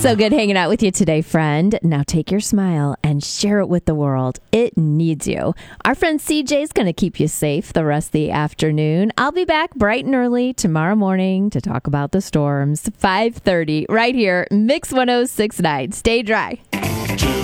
So good hanging out with you today, friend. Now take your smile and share it with the world. It needs you. Our friend CJ is going to keep you safe the rest of the afternoon. I'll be back bright and early tomorrow morning to talk about the storms. 5:30 right here, Mix 106.9. Stay dry.